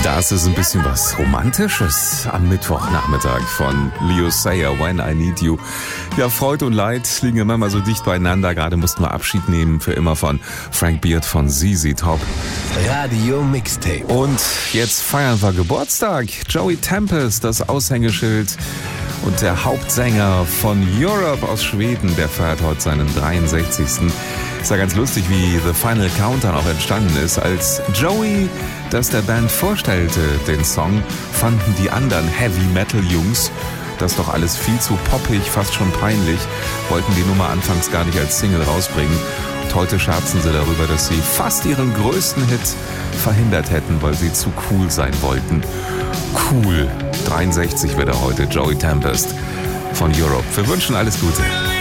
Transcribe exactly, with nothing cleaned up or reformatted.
Das ist ein bisschen was Romantisches am Mittwochnachmittag von Leo Sayer, When I Need You. Ja, Freude und Leid liegen immer mal so dicht beieinander. Gerade mussten wir Abschied nehmen für immer von Frank Beard von Z Z Top. Radio Mixtape. Und jetzt feiern wir Geburtstag. Joey Tempest, das Aushängeschild und der Hauptsänger von Europe aus Schweden, der feiert heute seinen dreiundsechzigsten Ist ja ganz lustig, wie The Final Countdown auch entstanden ist. Als Joey das der Band vorstellte, den Song, fanden die anderen Heavy-Metal-Jungs das doch alles viel zu poppig, fast schon peinlich, wollten die Nummer anfangs gar nicht als Single rausbringen. Und heute scherzen sie darüber, dass sie fast ihren größten Hit verhindert hätten, weil sie zu cool sein wollten. Cool. dreiundsechzig wird er heute, Joey Tempest von Europe. Wir wünschen alles Gute.